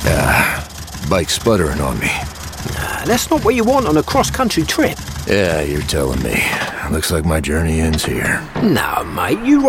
Bike's sputtering on me. That's not what you want on a cross-country trip. Yeah, you're telling me. Looks like my journey ends here. No, mate, you